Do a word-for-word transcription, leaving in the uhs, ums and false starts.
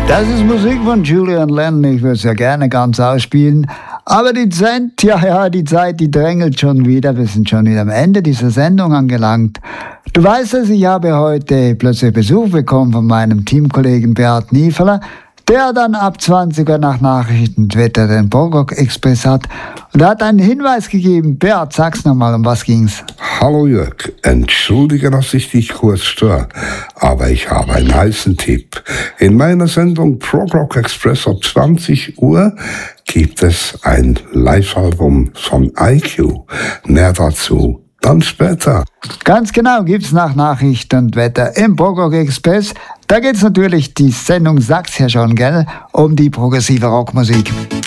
Das ist Musik von Julian Lennon. Ich würde es ja gerne ganz ausspielen. Aber die Zeit, ja, ja, die Zeit, die drängelt schon wieder. Wir sind schon wieder am Ende dieser Sendung angelangt. Du weißt es, ich habe heute plötzlich Besuch bekommen von meinem Teamkollegen Beat Niefeler, der dann ab zwanzig Uhr nach Nachrichten und Wetter den Prog-Rock Express hat. Und er hat einen Hinweis gegeben. Beat, sag's nochmal, um was ging's? Hallo Jörg, entschuldige, dass ich dich kurz störe, aber ich habe einen heißen Tipp. In meiner Sendung Prog-Rock Express ab zwanzig Uhr gibt es ein Live-Album von I Q. Mehr dazu dann später. Ganz genau, gibt's nach Nachrichten und Wetter im Prog-Rock Express. Da geht's natürlich, die Sendung sagt's ja schon, gell, um die progressive Rockmusik.